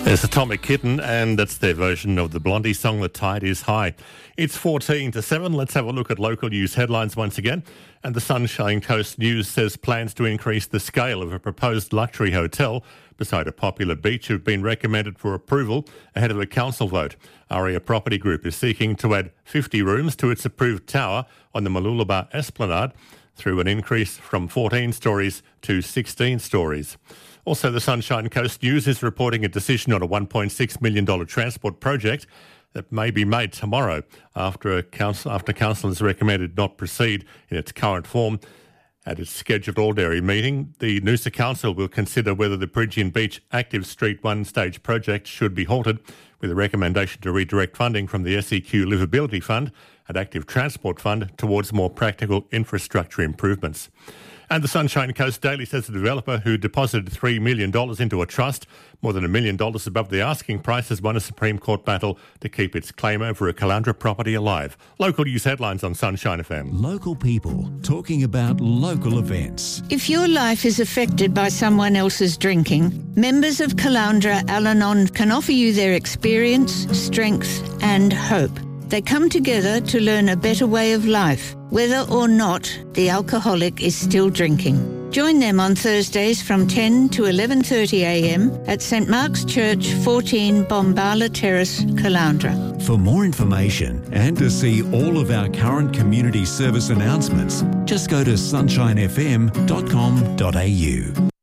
It's Atomic Kitten, and that's their version of the Blondie song, The Tide is High. It's 14 to 7. Let's have a look at local news headlines once again. And the Sunshine Coast News says plans to increase the scale of a proposed luxury hotel beside a popular beach have been recommended for approval ahead of a council vote. Aria Property Group is seeking to add 50 rooms to its approved tower on the Mooloolaba Esplanade through an increase from 14 stories to 16 stories. Also, the Sunshine Coast News is reporting a decision on a $1.6 million transport project that may be made tomorrow after council has recommended not proceed in its current form. At its scheduled Alderry meeting, the Noosa Council will consider whether the Bridgian Beach Active Street one-stage project should be halted, with a recommendation to redirect funding from the SEQ Livability Fund and Active Transport Fund towards more practical infrastructure improvements. And the Sunshine Coast Daily says the developer who deposited $3 million into a trust, more than $1 million above the asking price, has won a Supreme Court battle to keep its claim over a Caloundra property alive. Local news headlines on Sunshine FM. Local people talking about local events. If your life is affected by someone else's drinking, members of Caloundra Al-Anon can offer you their experience, strength and hope. They come together to learn a better way of life, whether or not the alcoholic is still drinking. Join them on Thursdays from 10 to 11:30am at St Mark's Church, 14 Bombala Terrace, Caloundra. For more information and to see all of our current community service announcements, just go to sunshinefm.com.au.